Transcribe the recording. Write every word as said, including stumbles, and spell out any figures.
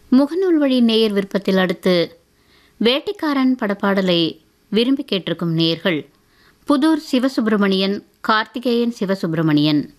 முகநூல் வழி நேயர் விருப்பத்தில் அடுத்து வேட்டைக்காரன் படப்பாடலை விரும்பி கேட்டிருக்கும் நேயர்கள் புதூர் சிவசுப்பிரமணியன், கார்த்திகேயன் சிவசுப்பிரமணியன்.